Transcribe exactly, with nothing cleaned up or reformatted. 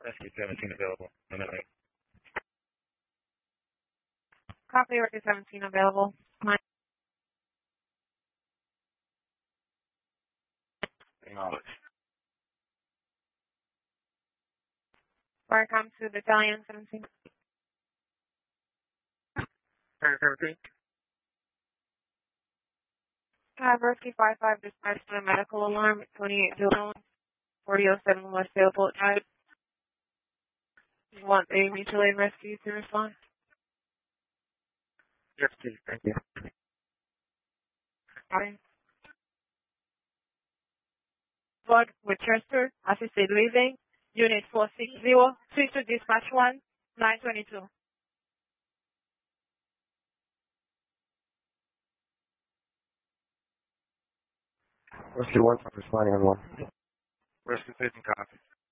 Rescue seventeen available. No, no, no. Copy, Rescue seventeen available. Nine. Acknowledge. Welcome to Battalion seventeen. seventeen. Uh, Rescue five five dispatched a medical alarm at twenty-eight Dillon, forty oh seven West Sailboat Drive. You want a mutual aid rescue to respond? Yes, please. Thank you. Okay. Board Winchester, assisted living, unit four six zero, three two dispatch one, nine twenty-two. Rescue one, I'm responding on one. Rescue fifteen, copy.